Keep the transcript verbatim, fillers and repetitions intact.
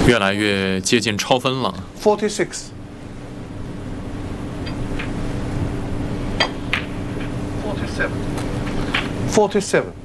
越来越接近超分了。 forty-six. forty-seven. forty-seven.